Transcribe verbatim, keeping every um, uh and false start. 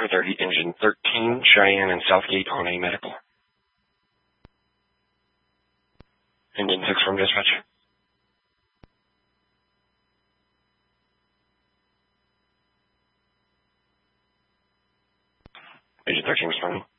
seven thirty, engine thirteen, Cheyenne and Southgate on a medical. Engine six from dispatch. Agent thirteen responding.